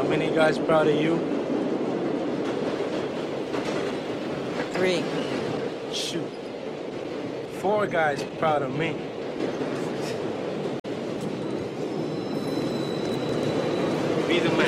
many guys proud of you? 3. Shoot. 4 guys proud of me. Be the man.